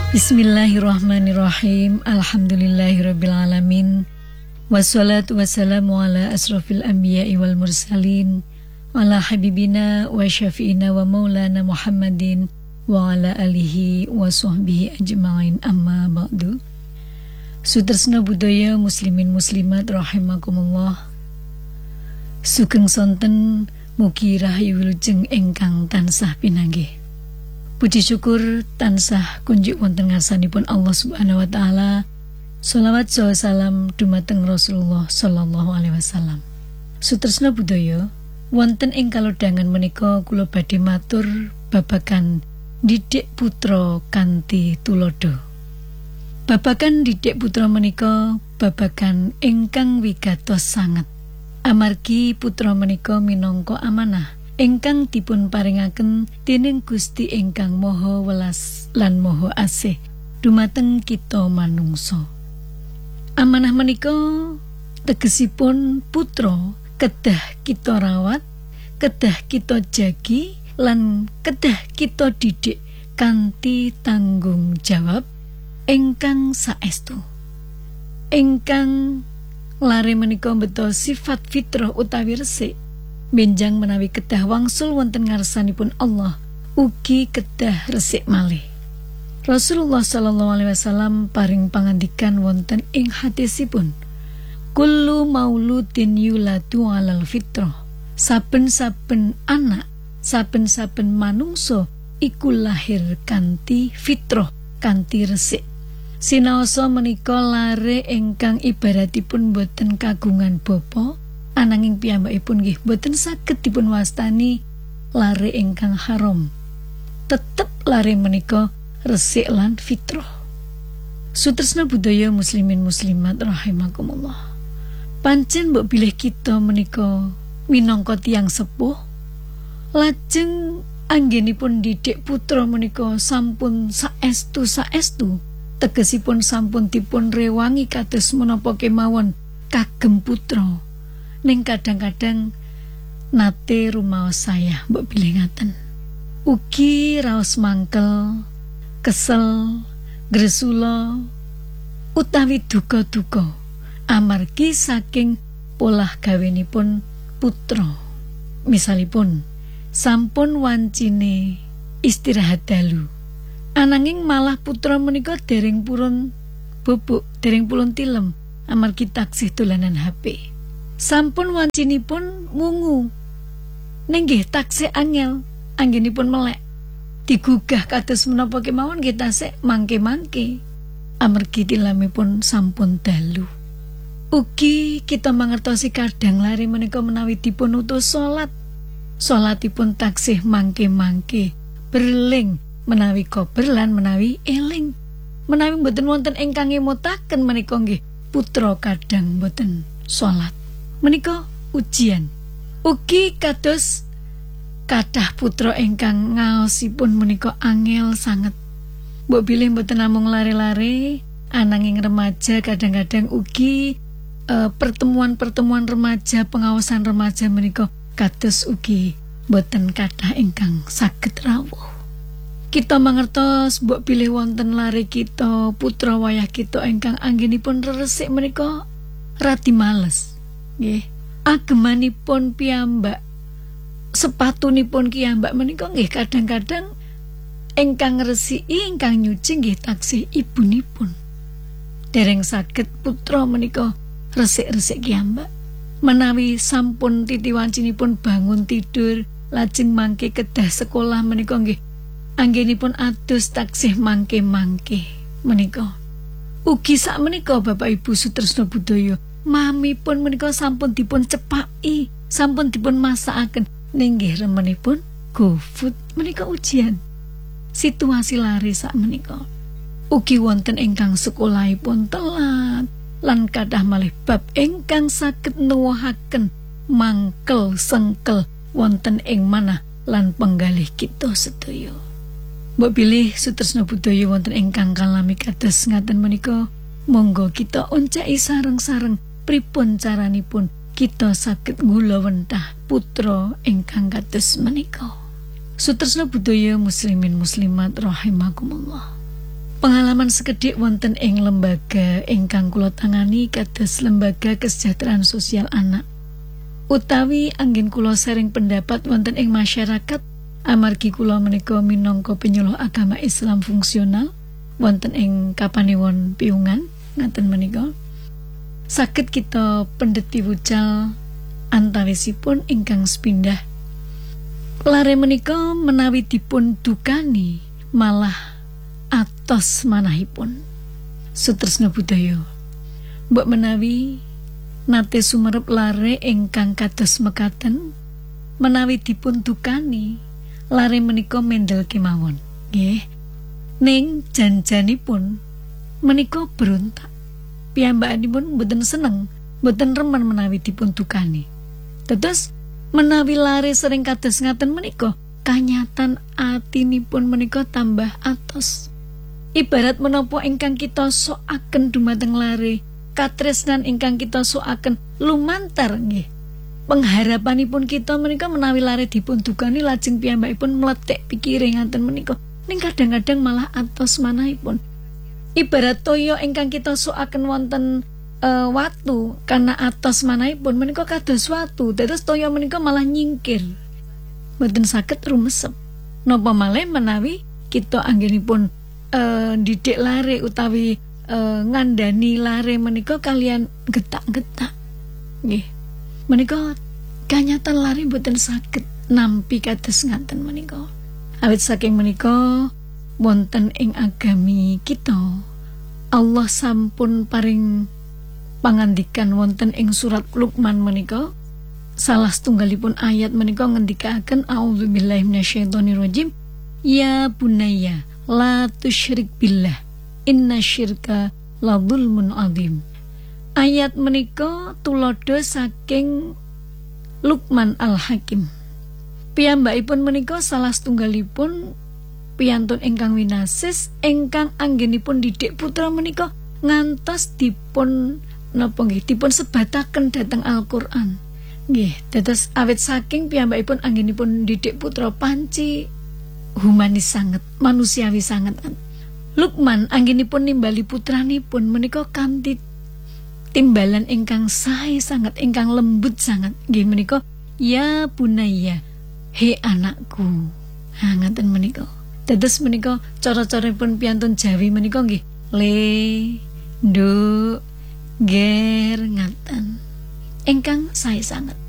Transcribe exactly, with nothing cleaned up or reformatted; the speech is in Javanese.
Bismillahirrahmanirrahim. Alhamdulillahirabbil alamin. Wassalatu wassalamu ala asrofil anbiya'i wal mursalin wa ala habibina wa syafi'ina wa maulana Muhammadin wa ala alihi wa sahbihi ajma'in, amma ba'du. Sutresna budaya muslimin muslimat rahimakumullah. Sugeng sonten mugi rahayu wilujeng ingkang tansah pinanggih. Puji syukur tansah kunjuk wonten ngarsanipun Allah Subhanahu wa taala. Shalawat salam dumateng Rasulullah sallallahu alaihi wasallam. Sutresna budaya wonten ing kalodhangan menika kula badhe matur babagan didik putra kanthi tulodo. Babagan didik putra menika babagan ingkang wigatos sanget. Amargi putra menika minangka amanah ingkang dipun paringaken dening Gusti ingkang Maha Welas lan Maha Asih dumateng kita manungsa. Amanah menika tegesipun putra kedah kita rawat, kedah kita jagi lan kedah kita didik kanthi tanggung jawab ingkang saestu. Ingkang lare menika beto sifat fitrah utawi resik benjang menawi kedah wangsul wonten ngarsanipun Allah ugi kedah resik malih. Rasulullah sallallahu alaihi wasallam paring pangandikan wonten ing hadisipun, kullu mauludin yuladu alal fitrah. Saben-saben anak, saben-saben manungsa iku lahir kanthi fitrah, kanthi resik. Sinaosa menika lare ingkang ibaratipun boten kagungan bapa, ananging piyambakipun nggih boten saged dipun wastani lare ingkang haram. Tetep lare menika resik lan fitrah. Sutresna budaya muslimin muslimat rahimakumullah. Pancen mbok bilih kita menika minangka tiyang sepuh, lajeng anggenipun didik putra menika sampun saestu saestu, tegesipun sampun dipun rewangi kados menapa kemawon kagem putra. Ning kadang-kadang nate rumaos saya mbok bilih ngaten. Ugi raos mangkel, kesel, gresula utawi duka-duka amargi saking polah gawenipun putra. Misalipun sampun wancine istirahat dalu, ananging malah putra menika dereng purun bubuk, dereng purun tilem amargi taksih dolanan H P. Sampun wancinipun mungu, nenggih taksih angel anggenipun melek. Digugah kados menapa kemawon nggih tasik mangke-mangke amargi tilamipun sampun dalu. Ugi kita mangertosi kadang lare menika menawi dipun utus salat, salatipun taksih mangke-mangke berling menawi kober lan menawi eling. Menawi mboten wonten ingkang ngemutaken menika nggih putra kadang mboten salat. Menika ujian. Ugi kados kathah putra ingkang ngaosipun menika angel sanget. Mbok bilih mboten namung lare-lare, ananging remaja kadang-kadang ugi e, pertemuan-pertemuan remaja, pengawasan remaja menika kados ugi mboten kathah ingkang saged rawuh. Kita mangertos mbok bilih wonten lare kita, putra wayah kita ingkang anggenipun resik menika radi males. Nggih, agemanipun piyambak, sepatunipun kiyambak menika nggih kadang-kadang ingkang ngresiki, ingkang nyuci nggih taksih ibunipun. Dereng saged putra menika resik-resik kiyambak. Menawi sampun titi wancinipun bangun tidur, lajeng mangke kedah sekolah menika nggih anggenipun adus taksih mangke-mangke menika. Ugi sak menika Bapak Ibu sutresna budaya, mami pun menika sampun dipun cepaki, sampun dipun masakaken, ninggih remenipun GoFood menika ujian. Situasi lari sak menika. Ugi wonten ingkang sekolahipun telat lan kadah malih bab ingkang saged nuwuhaken mangkel sengkel wonten ing manah lan penggalih kita sedaya. Mbok bilih sutresna budaya wonten ingkang kalami kados ngaten menika, monggo kita oncai sareng-sareng pripun caranipun kita saged ngulawentah putra ingkang kados menika. Sutresna budaya muslimin muslimat rahimakumullah. Pengalaman sekedhik wonten ing lembaga ingkang kula tangani kados Lembaga Kesejahteraan Sosial Anak. Utawi anggen kula sering pendapat wonten ing masyarakat amargi kula menika minangka penyuluh agama Islam fungsional wonten ing Kapanewon Piungan ngaten menika. Saged kita pendeti wucal antawisipun ingkang sepindah. Lare menika menawi dipun dukani malah atos manahipun. Sutresna budaya. Mbok menawi nate sumerep lare ingkang kados mekaten, menawi dipun dukani lare menika mendel kemawon. Nggih. Ning janjanipun menika berontak. Piyambakipun mboten seneng, mboten remen menawi dipun dukani. Tetes menawi lare sering kados ngaten menika, kanyatan atinipun menika tambah atos. Ibarat menapa ingkang kita soaken dumateng lare, katresnan ingkang kita soaken lumantar nggih. Pengharapanipun kita menika menawi lare dipun dukani lajeng piyambakipun meletek pikire ngaten menika. Ning kadang-kadang malah atos manahipun. Ibarat toya ingkang kita soaken wonten uh, watu karena atos manahipun menika kados watu, dados toya menika malah nyingkir. Mboten saged rumesep. Napa malih menawi kita anggenipun Uh, didik lare utawi uh, ngandani lare menika kalian getak-getak nggih. Menika kanyatan lare mboten saged nampi kados ngaten menika. Awit saking menika wonten ing agami kita Allah sampun paring pangandikan wonten ing surat Luqman menika. Salah setunggalipun ayat menika ngendikaken a'udzubillahi minasyaitonirrajim, ya bunayya la tusyrik billah inna syirka la dzulmun adzim. Ayat menika tulodo saking Luqman Al-Hakim. Piyambakipun menika salah setunggalipun piyantun ingkang winasis ingkang anggenipun didik putra menika ngantos dipun napa nggih dipun sebataken dhateng Al-Qur'an. Nggih, dados awit saking piyambakipun anggenipun didik putra panci humanis sangat, manusiawi sangat. Luqman anggenipun nimbali putranipun menika kanthi timbalan ingkang sae sangat, ingkang lembut sangat. Nggih menika, ya bunayya, he anakku. Ha ngaten menika. Dados menika cara-caripun piyantun Jawi menika nggih le, nduk, ger ngaten. Ingkang sae sangat.